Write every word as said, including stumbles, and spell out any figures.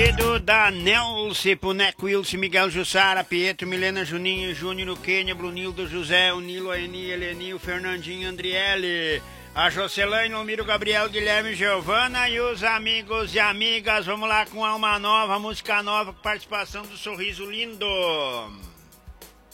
pedido da Nelce, Puneco, Wilson, Miguel Jussara, Pietro, Milena, Juninho, Júnior, Quênia, Brunildo, José, o Nilo, a Eni, Elenil, Fernandinho, Andriele, a Jocelaine, o Miro, Gabriel, Guilherme, Giovana e os amigos e amigas. Vamos lá com alma nova, música nova, com participação do Sorriso Lindo.